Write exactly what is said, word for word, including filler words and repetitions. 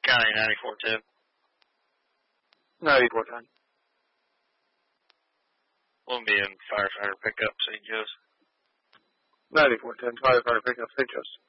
County, ninety-four ten. ninety-four ten. We'll be in firefighter pickup, Saint Joe's. ninety-four ten, firefighter pickup, Saint Joe's.